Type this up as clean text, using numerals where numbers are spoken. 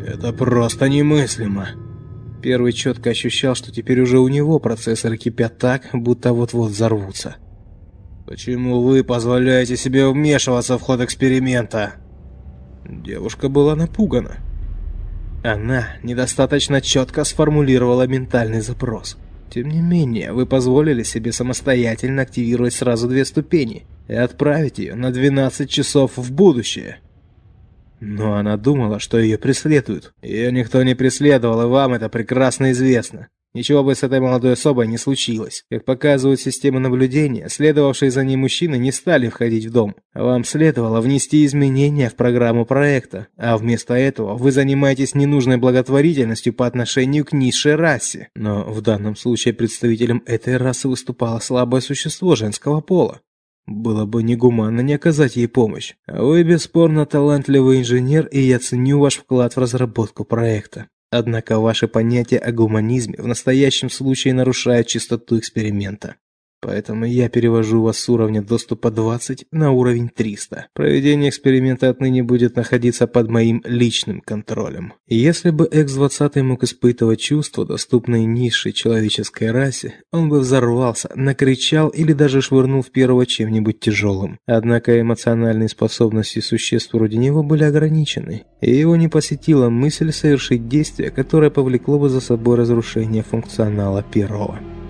Это просто немыслимо. Первый четко ощущал, что теперь уже у него процессоры кипят так, будто вот-вот взорвутся. Почему вы позволяете себе вмешиваться в ход эксперимента? Девушка была напугана. Она недостаточно четко сформулировала ментальный запрос. Тем не менее, вы позволили себе самостоятельно активировать сразу 2 ступени и отправить ее на 12 часов в будущее. Но она думала, что ее преследуют. Ее никто не преследовал, и вам это прекрасно известно. Ничего бы с этой молодой особой не случилось. Как показывают системы наблюдения, следовавшие за ней мужчины не стали входить в дом. Вам следовало внести изменения в программу проекта, а вместо этого вы занимаетесь ненужной благотворительностью по отношению к низшей расе. Но в данном случае представителем этой расы выступало слабое существо женского пола. Было бы негуманно не оказать ей помощь. Вы бесспорно талантливый инженер, и я ценю ваш вклад в разработку проекта. Однако ваши понятия о гуманизме в настоящем случае нарушают чистоту эксперимента. Поэтому я перевожу вас с уровня доступа 20 на уровень 300. Проведение эксперимента отныне будет находиться под моим личным контролем. И если бы X-20 мог испытывать чувства, доступные низшей человеческой расе, он бы взорвался, накричал или даже швырнул в первого чем-нибудь тяжелым. Однако эмоциональные способности существ вроде него были ограничены, и его не посетила мысль совершить действие, которое повлекло бы за собой разрушение функционала первого.